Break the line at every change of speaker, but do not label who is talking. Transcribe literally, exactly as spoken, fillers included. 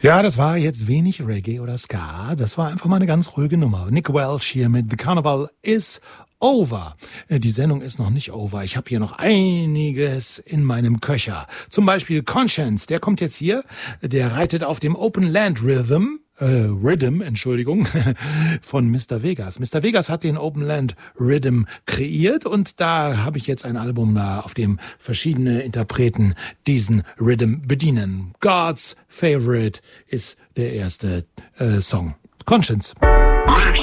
Ja, das war jetzt wenig Reggae oder Ska. Das war einfach mal eine ganz ruhige Nummer. Nick Welch hier mit The Carnival is over. Die Sendung ist noch nicht over. Ich habe hier noch einiges in meinem Köcher. Zum Beispiel Conscience, der kommt jetzt hier. Der reitet auf dem Open Land Rhythm. Äh, Rhythm, Entschuldigung, von Mister Vegas. Mister Vegas hat den Open Land Rhythm kreiert und da habe ich jetzt ein Album da, auf dem verschiedene Interpreten diesen Rhythm bedienen. God's Favorite ist der erste äh, Song. Conscience.